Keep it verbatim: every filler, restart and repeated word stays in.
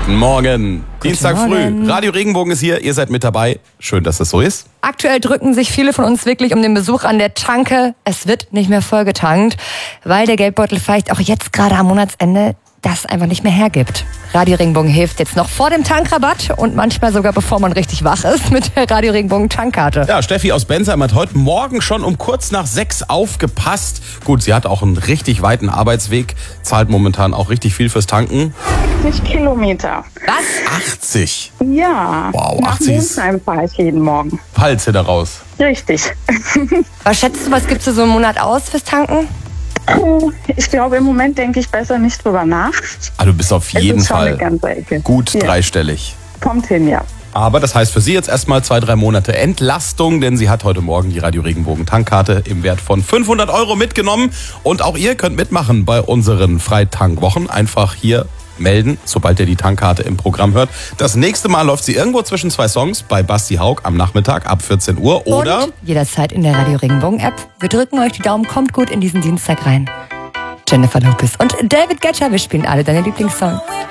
Guten Morgen. Guten Dienstag Morgen. früh. Radio Regenbogen ist hier. Ihr seid mit dabei. Schön, dass das so ist. Aktuell drücken sich viele von uns wirklich um den Besuch an der Tanke. Es wird nicht mehr vollgetankt, weil der Geldbeutel vielleicht auch jetzt gerade am Monatsende das einfach nicht mehr hergibt. Radio Regenbogen hilft jetzt noch vor dem Tankrabatt und manchmal sogar bevor man richtig wach ist mit der Radio Regenbogen Tankkarte. Ja, Steffi aus Bensheim hat heute Morgen schon um kurz nach sechs aufgepasst. Gut, sie hat auch einen richtig weiten Arbeitsweg, zahlt momentan auch richtig viel fürs Tanken. achtzig Kilometer. Was? achtzig? Ja. Wow, Nach achtzig ist- Monsheim fahre ich jeden Morgen. Hals hinter raus. Richtig. Was schätzt du, was gibst du so im Monat aus fürs Tanken? Ich glaube, im Moment denke ich besser nicht drüber nach. Ah, du bist auf Es jeden ist schon Fall eine ganze Ecke. gut Ja. dreistellig. Kommt hin, ja. Aber das heißt für sie jetzt erstmal zwei, drei Monate Entlastung, denn sie hat heute Morgen die Radio Regenbogen Tankkarte im Wert von fünfhundert Euro mitgenommen. Und auch ihr könnt mitmachen bei unseren Freitankwochen. Einfach hier melden, sobald ihr die Tankkarte im Programm hört. Das nächste Mal läuft sie irgendwo zwischen zwei Songs bei Basti Haug am Nachmittag ab vierzehn Uhr. Oder Und jederzeit in der Radio Regenbogen App. Wir drücken euch die Daumen, kommt gut in diesen Dienstag rein. Jennifer Lopez und David Guetta, wir spielen alle deine Lieblingssongs.